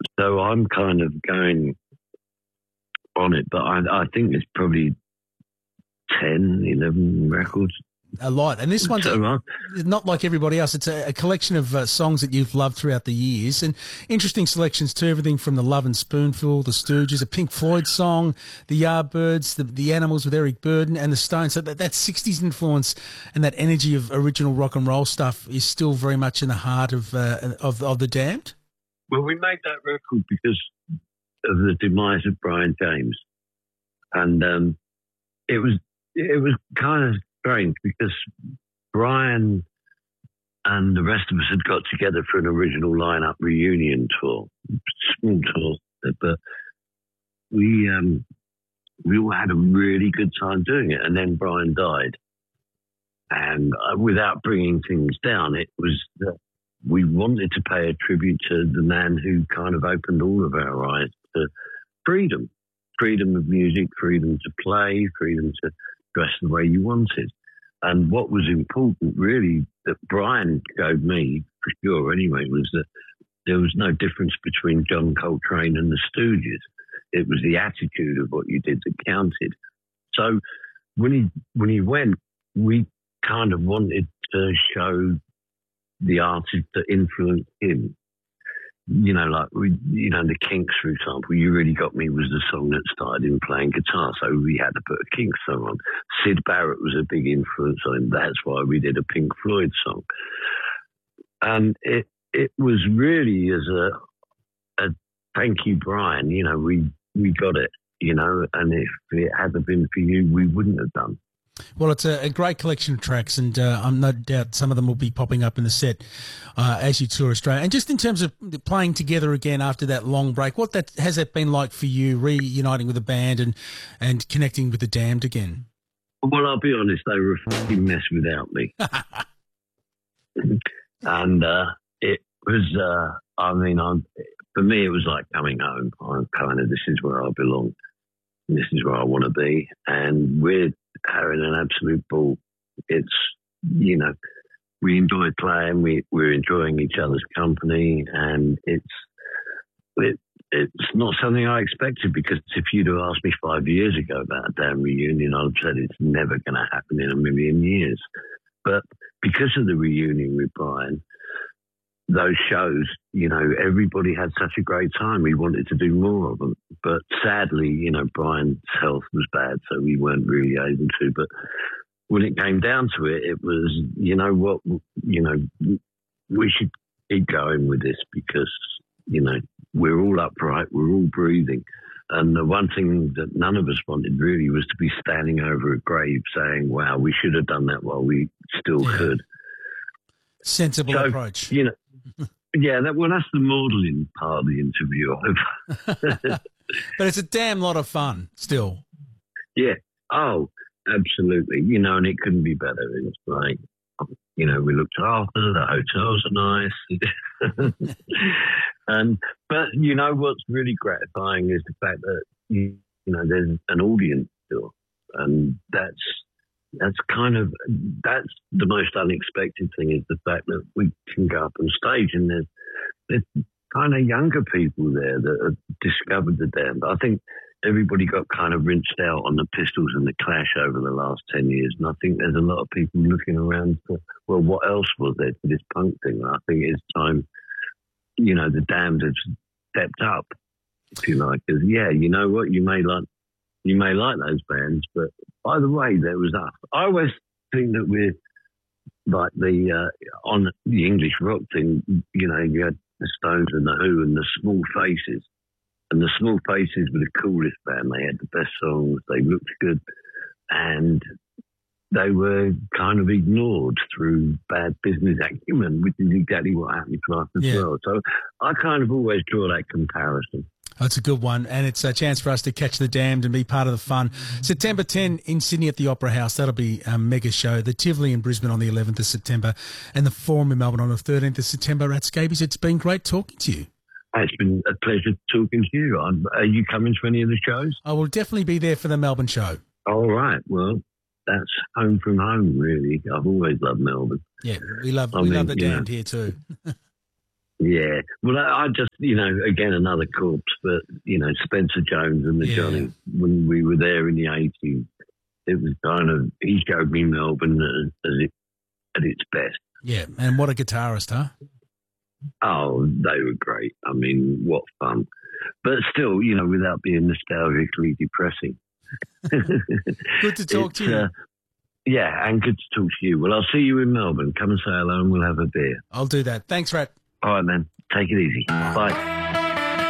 So I'm kind of going on it, but I think it's probably 10, 11 records. A lot. And this one's not like everybody else. It's a collection of songs that you've loved throughout the years, and interesting selections too, everything from the Love and Spoonful, the Stooges, a Pink Floyd song, the Yardbirds, the Animals with Eric Burdon, and the Stones. So that 60s influence and that energy of original rock and roll stuff is still very much in the heart of the Damned. Well, we made that record because of the demise of Brian James, and it was kind of strange because Brian and the rest of us had got together for an original lineup reunion tour, small tour, but we all had a really good time doing it. And then Brian died, and without bringing things down, it was that we wanted to pay a tribute to the man who kind of opened all of our eyes to freedom of music, freedom to play, freedom to dress the way you wanted. And what was important, really, that Brian showed me, for sure anyway, was that there was no difference between John Coltrane and the Stooges. It was the attitude of what you did that counted. So when he went, we kind of wanted to show the artist that influenced him. You know, like the Kinks, for example, You Really Got Me was the song that started him playing guitar, so we had to put a Kinks song on. Syd Barrett was a big influence on him. That's why we did a Pink Floyd song. And it was really as a thank you, Brian. You know, we got it, you know, and if it hadn't been for you, we wouldn't have done. Well, it's a great collection of tracks, and I'm no doubt some of them will be popping up in the set as you tour Australia. And just in terms of playing together again after that long break, has that been like for you, reuniting with the band and connecting with the Damned again? Well, I'll be honest, they were a fucking mess without me. And it was, for me, it was like coming home. I'm kind of, this is where I belong. This is where I want to be. And we're having an absolute ball. It's, you know, we enjoy playing, we're enjoying each other's company, and it's not something I expected, because if you'd have asked me 5 years ago about a damn reunion, I'd have said it's never going to happen in a million years. But because of the reunion with Brian, those shows, you know, everybody had such a great time. We wanted to do more of them. But sadly, you know, Brian's health was bad, so we weren't really able to. But when it came down to it, it was, you know what, you know, we should keep going with this, because, you know, we're all upright, we're all breathing. And the one thing that none of us wanted really was to be standing over a grave saying, wow, we should have done that while we still could. Sensible approach. You know, yeah, that's the modelling part of the interview. But it's a damn lot of fun still. Yeah. Oh, absolutely. You know, and it couldn't be better. It's like, you know, we looked after, the hotels are nice. But you know what's really gratifying is the fact that, you know, there's an audience still. And that's the most unexpected thing, is the fact that we can go up on stage and there's kind of younger people there that have discovered the Damned. I think everybody got kind of rinsed out on the Pistols and the Clash over the last 10 years. And I think there's a lot of people looking around for, well, what else was there to this punk thing? And I think it's time, you know, the Damned have stepped up, if you like. Because, yeah, you know what, you may like those bands, but by the way, there was us. I always think that we're like on the English rock thing, you know, you had the Stones and the Who and the Small Faces. And the Small Faces were the coolest band. They had the best songs, they looked good, and they were kind of ignored through bad business acumen, which is exactly what happened to us as well. So I kind of always draw that comparison. That's a good one, and it's a chance for us to catch the Damned and be part of the fun. September 10 in Sydney at the Opera House. That'll be a mega show. The Tivoli in Brisbane on the 11th of September, and the Forum in Melbourne on the 13th of September at Scabies. It's been great talking to you. It's been a pleasure talking to you. Are you coming to any of the shows? I will definitely be there for the Melbourne show. All right. Well, that's home from home, really. I've always loved Melbourne. Yeah, we love the Damned here too. Yeah. Well, I just, again, another corpse, but, Spencer Jones and the Johnny, when we were there in the 80s, it was kind of, he showed me Melbourne at its best. Yeah, and what a guitarist, huh? Oh, they were great. I mean, what fun. But still, without being nostalgically depressing. Good to talk to you. Yeah, and good to talk to you. Well, I'll see you in Melbourne. Come and say hello and we'll have a beer. I'll do that. Thanks, Rat. All right, man. Take it easy. Bye.